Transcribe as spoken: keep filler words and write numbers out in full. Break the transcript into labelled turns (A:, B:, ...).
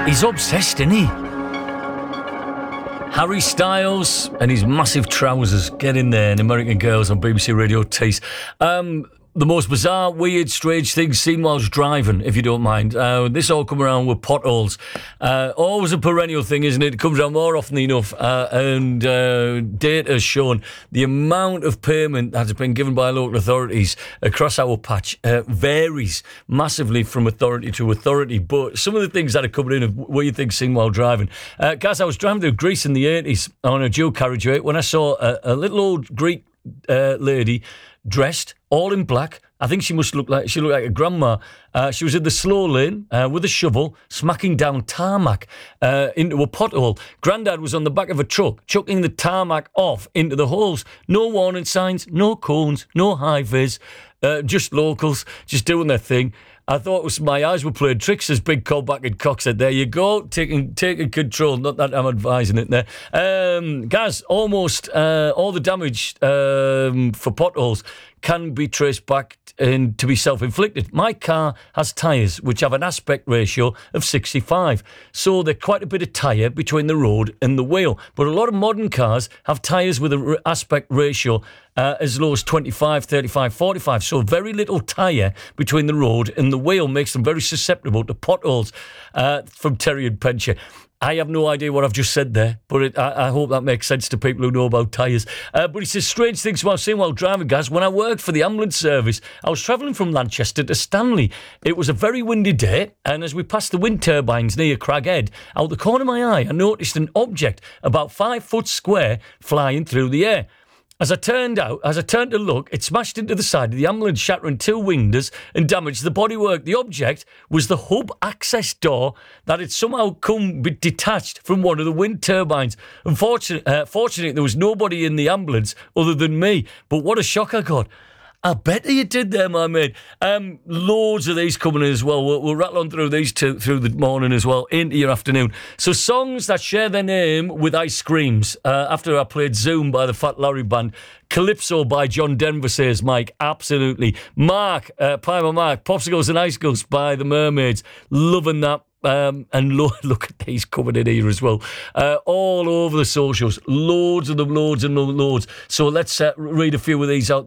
A: He's obsessed, isn't he? Harry Styles and his massive trousers. Get in there, and American Girls on B B C Radio Tees. Um... The most bizarre, weird, strange things seen whilst driving, if you don't mind. Uh, this all come around with potholes. Uh, always a perennial thing, isn't it? It comes around more often enough. Uh, and uh, data has shown the amount of payment that has been given by local authorities across our patch uh, varies massively from authority to authority. But some of the things that are coming in are weird things seen while driving. Uh, guys, I was driving through Greece in the eighties on a dual carriageway when I saw a, a little old Greek uh, lady dressed all in black. I think she must look like she looked like a grandma. Uh, she was in the slow lane uh, with a shovel, smacking down tarmac uh, into a pothole. Grandad was on the back of a truck, chucking the tarmac off into the holes. No warning signs, no cones, no high vis, uh, just locals, just doing their thing. I thought it was my eyes were playing tricks, as Big Callback and Cox said. There you go, taking taking control. Not that I'm advising it there. Um, guys, almost uh, all the damage um, for potholes can be traced back and to be self-inflicted. My car has tyres which have an aspect ratio of sixty-five, so there's quite a bit of tyre between the road and the wheel. But a lot of modern cars have tyres with an aspect ratio uh, as low as twenty-five, thirty-five, forty-five, so very little tyre between the road and the wheel makes them very susceptible to potholes. Uh, from Terry and Penshire. I have no idea what I've just said there, but it, I, I hope that makes sense to people who know about tyres. Uh, but he says, strange things while seeing while driving, guys. When I worked for the ambulance service, I was travelling from Lanchester to Stanley. It was a very windy day, and as we passed the wind turbines near Craghead, out the corner of my eye, I noticed an object about five foot square flying through the air. As I turned out, as I turned to look, it smashed into the side of the ambulance, shattering two windows and damaged the bodywork. The object was the hub access door that had somehow come detached from one of the wind turbines. Unfortunately, uh, fortunately, there was nobody in the ambulance other than me. But what a shock I got. I bet you did there, my mate. Um, loads of these coming in as well. We'll, we'll rattle on through these two, through the morning as well, into your afternoon. So songs that share their name with ice creams. Uh, after I played Zoom by the Fat Larry Band, Calypso by John Denver, says Mike. Absolutely. Mark, uh, Primer Mark, Popsicles and Icicles by the Mermaids. Loving that. Um, and lo- look at these coming in here as well. Uh, all over the socials. Loads of them, loads and loads. So let's uh, read a few of these out.